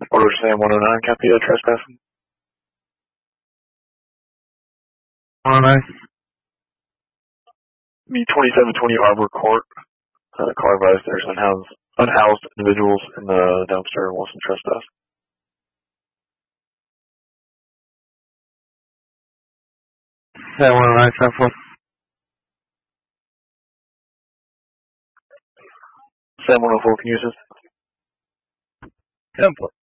Order Sam 109, copy that trespassing. 109. The 2720 Arbor Court. Car advised there's unhoused individuals in the dumpster and wants some trespass. Sam 109, 10-4. Sam 104, can you assist? 10-4.